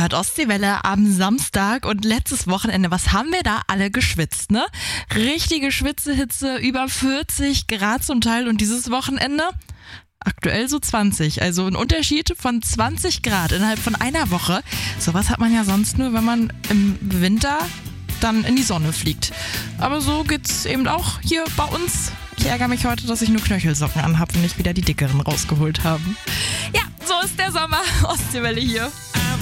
hört Ostseewelle am Samstag und letztes Wochenende, was haben wir da alle geschwitzt, ne? Richtige Schwitzehitze, über 40 Grad zum Teil und dieses Wochenende aktuell so 20. Also ein Unterschied von 20 Grad innerhalb von einer Woche. Sowas hat man ja sonst nur, wenn man im Winter dann in die Sonne fliegt. Aber so geht's eben auch hier bei uns. Ich ärgere mich heute, dass ich nur Knöchelsocken anhabe und nicht wieder die dickeren rausgeholt haben. Ja, so ist der Sommer. Ostseewelle hier.